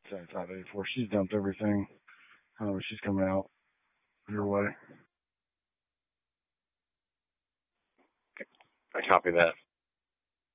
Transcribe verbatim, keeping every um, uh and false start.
seventy-five eighty-four. She's dumped everything. Uh, she's coming out your way. I copy that.